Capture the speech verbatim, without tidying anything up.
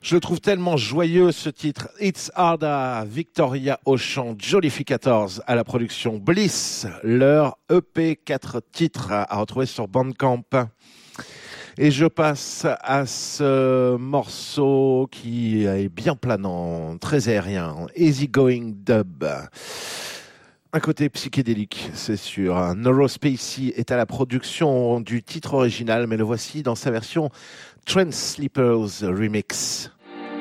Je le trouve tellement joyeux ce titre. It's Harder, Victoria au chant, Jollificators à la production, Bliss, leur E P quatre titres à retrouver sur Bandcamp. Et je passe à ce morceau qui est bien planant, très aérien, Easy Going Dub. Un côté psychédélique, c'est sûr. Neurospacey est à la production du titre original, mais le voici dans sa version Trance Sleepers Remix.